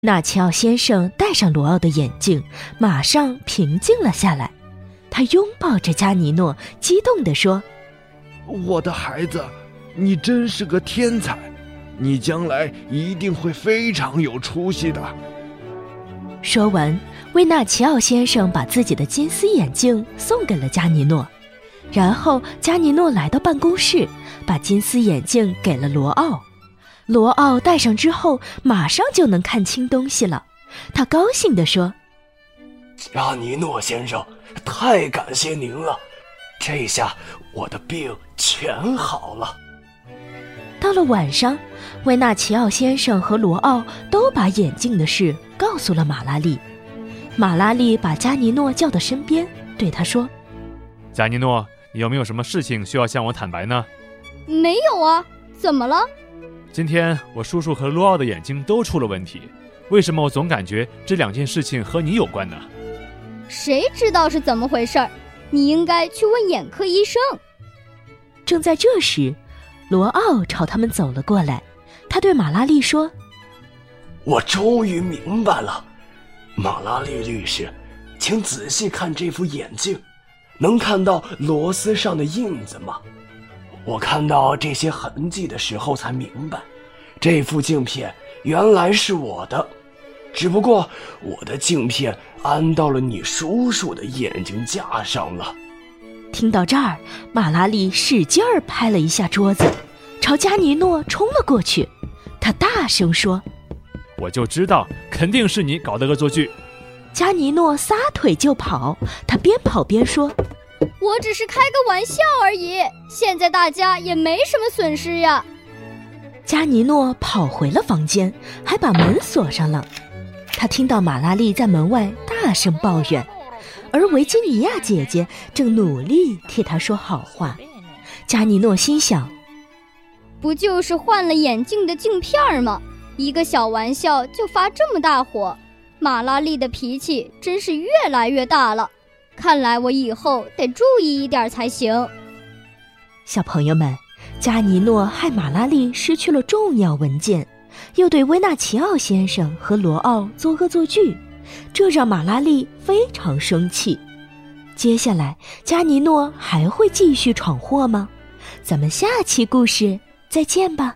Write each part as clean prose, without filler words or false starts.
纳奇奥先生戴上罗奥的眼镜，马上平静了下来。他拥抱着加尼诺，激动地说： 我的孩子，你真是个天才，你将来一定会非常有出息的。 说完，维纳奇奥先生把自己的金丝眼镜送给了加尼诺，然后加尼诺来到办公室，把金丝眼镜给了罗奥。罗奥戴上之后，马上就能看清东西了。他高兴地说： 加尼诺先生，太感谢您了，这下我的病全好了。 到了晚上，维纳奇奥先生和罗奥都把眼镜的事告诉了马拉利。马拉利把加尼诺叫到身边，对他说： 加尼诺，你有没有什么事情需要向我坦白呢？ 没有啊，怎么了？ 今天我叔叔和罗奥的眼睛都出了问题，为什么我总感觉这两件事情和你有关呢？ 谁知道是怎么回事？你应该去问眼科医生。 正在这时，罗奥朝他们走了过来，他对马拉利说： 我终于明白了，马拉利律师，请仔细看这副眼镜，能看到螺丝上的印子吗？我看到这些痕迹的时候才明白，这副镜片原来是我的，只不过我的镜片安到了你叔叔的眼镜架上了。 听到这儿，马拉利使劲儿拍了一下桌子，朝加尼诺冲了过去。他大声说： 我就知道，肯定是你搞的恶作剧。 加尼诺撒腿就跑，他边跑边说： 我只是开个玩笑而已，现在大家也没什么损失呀。 加尼诺跑回了房间，还把门锁上了。他听到马拉利在门外大声抱怨，而维吉尼亚姐姐正努力替他说好话。加尼诺心想： 不就是换了眼镜的镜片吗？一个小玩笑就发这么大火，马拉利的脾气真是越来越大了。看来我以后得注意一点才行。 小朋友们，加尼诺害马拉利失去了重要文件，又对维纳奇奥先生和罗奥做恶作剧，这让马拉利非常生气。接下来，加尼诺还会继续闯祸吗？咱们下期故事再见吧。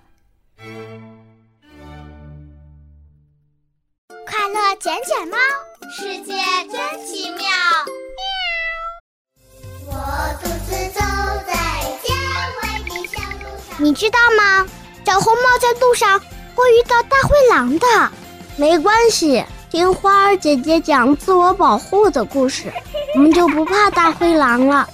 快乐捡捡猫，世界真奇妙。我独自走在郊外的小路上。你知道吗？小红帽在路上会遇到大灰狼的。没关系，听花儿姐姐讲自我保护的故事，我们就不怕大灰狼了。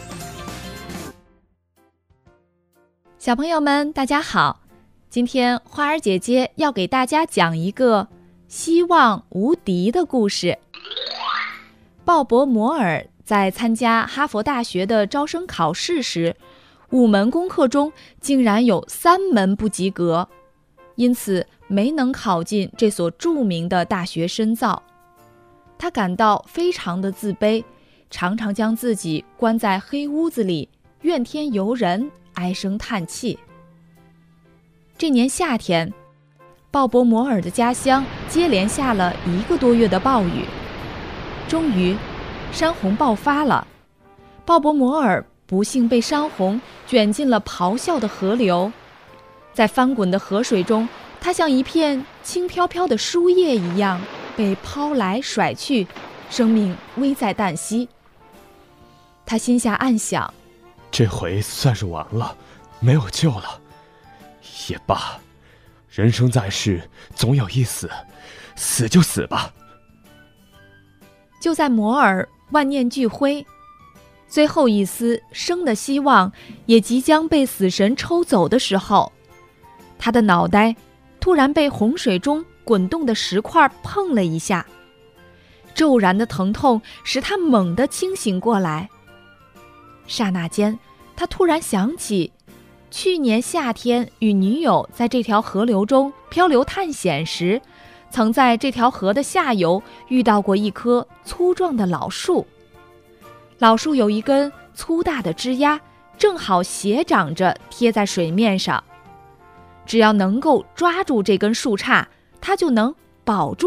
小朋友们，大家好！今天花儿姐姐要给大家讲一个希望无敌的故事。鲍勃·摩尔在参加哈佛大学的招生考试时，5门功课中竟然有3门不及格，因此没能考进这所著名的大学深造。他感到非常的自卑，常常将自己关在黑屋子里，怨天尤人，唉声叹气。这年夏天，鲍勃·摩尔的家乡接连下了1个多月的暴雨，终于山洪爆发了。鲍勃·摩尔不幸被山洪卷进了咆哮的河流，在翻滚的河水中，他像一片轻飘飘的树叶一样被抛来甩去，生命危在旦夕。他心下暗想， 这回算是完了，没有救了。也罢，人生在世，总有一死，死就死吧。 就在摩尔万念俱灰，最后一丝生的希望也即将被死神抽走的时候，他的脑袋突然被洪水中滚动的石块碰了一下，骤然的疼痛使他猛地清醒过来。刹那间，他突然想起去年夏天与女友在这条河流中漂流探险时，曾在这条河的下游遇到过一棵粗壮的老树。老树有一根粗大的枝丫，正好斜长着贴在水面上。只要能够抓住这根树杈，他就能保住